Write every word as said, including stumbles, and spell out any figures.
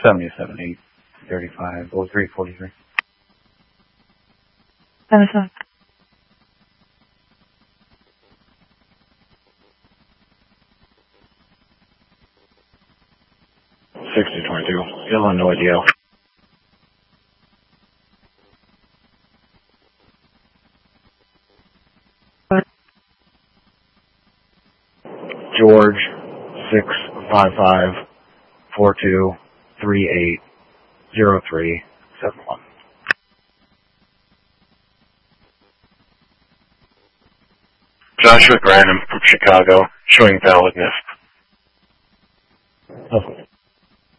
seventy-seven eight thirty-five oh three forty-three. seventy-seven. sixty twenty-two, Illinois D L. George, six five five four two three eight zero three seven one. Joshua Granum from Chicago, showing validness. Oh.